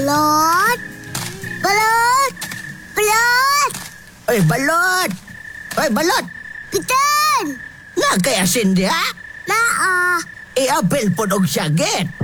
Balot! Balot! Balot! Oi, balot! Oi, balot! Pitan! Nga kay asin dia? Naa! Apel po og syagit.